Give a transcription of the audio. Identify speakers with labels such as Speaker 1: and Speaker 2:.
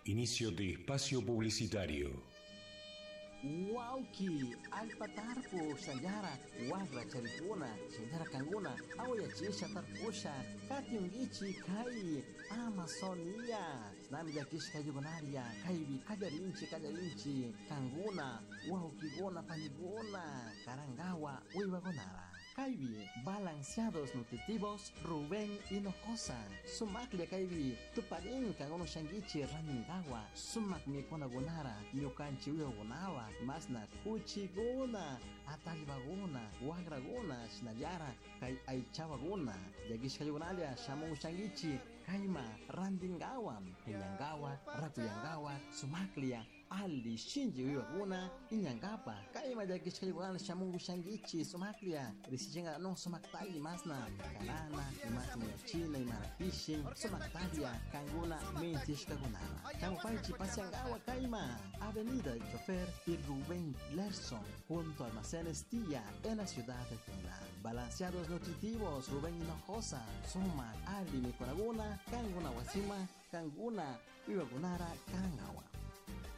Speaker 1: Inicio de espacio publicitario.
Speaker 2: Wauki, alpatarpo, Shanyara, Wagra, Charipuna, Shanyara Kanguna, Aoyachisha, Tarpusha, Katiungichi, Kai, Amazonia, Nami da Kishka Yugonaria, Kaibi, Kajarinchi, Kanguna, Waukigona, Panigona, Karangawa, Uiwagonara. Kaibi, balanceados nutritivos, Rubén Hinojosa, Sumaklia Kaibi, Tuparin, Kangono Shangichi, Raningawa, Sumak Mikona Gonara, Nyokanchi Uyogonawa, Masna Kuchigona, Atalibagona, Wagragona, Shnayara, Kai Aichawagona, Yagishka Yugonalia, Shamu Shangichi, Kaima, Randingawa, Inyangawa, Rapuyangawa, Sumaklia, Ali Shinji Uyogoona, Inyangapa, Kaima Yagishka Yugonalia, Shamu Shangichi, Sumaklia, Risichenga no Sumaktali Masna, Karana, Imatni China, Imarapishi, Sumaktalia, Kanguna, Mentishka Gonara, Kamupaichi, Pasiangawa, Kaima, Avenida del Chofer y Rubén Lerson, junto a Almacenes Tía, en la ciudad de Tuna. Balanceados nutritivos, Rubén Hinojosa, Suma, Ali Mikonaguna, Kanguna Wasima, Kanguna, Uyogonara, Karangawa.